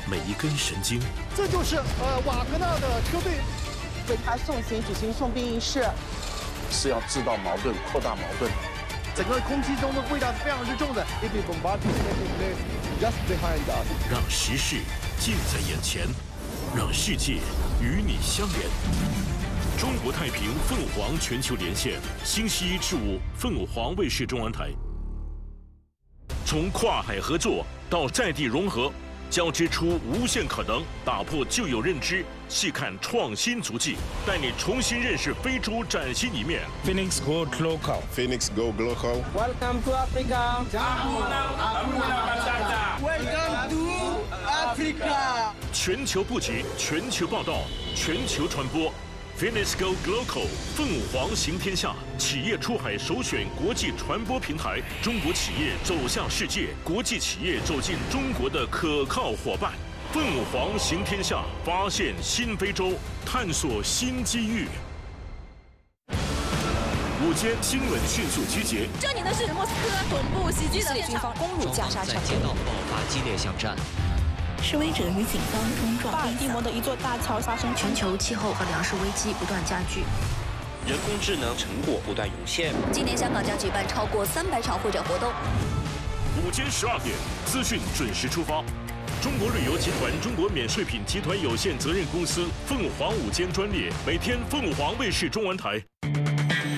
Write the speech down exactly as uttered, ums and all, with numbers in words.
每一根神经。 这就是呃瓦格纳的车队为他送行举行送殡仪式， 是要制造矛盾、扩大矛盾。 整个空气中的味道是非常之重的。It is bombarding just behind us。 让时事近在眼前，让世界与你相连。中国太平凤凰全球连线，星期一至五凤凰卫视中文台。从跨海合作到在地融合，交织出无限可能，打破旧有认知，细看创新足迹，带你重新认识非洲崭新一面。 Phoenix Go Global. Phoenix Go Global. Welcome to Africa. Welcome to Africa. 全球布局，全球报道，全球传播。Phoenix Go Global 凤凰行天下，企业出海首选国际传播平台，中国企业走向世界，国际企业走进中国的可靠伙伴。凤凰行天下，发现新非洲，探索新机遇。午间新闻迅速集结。 这里的是莫斯科恐怖袭击的军方攻入加沙城， 在街道爆发激烈巷战。 示威者与警方冲撞。 巴尔的摩的一座大桥发生。 全球气候和粮食危机不断加剧。 人工智能成果不断涌现。 今年香港将举办超过三百场会展活动。 午间十二点，资讯准时出发。中国旅游集团中国免税品集团有限责任公司凤凰午间专列，每天凤凰卫视中文台。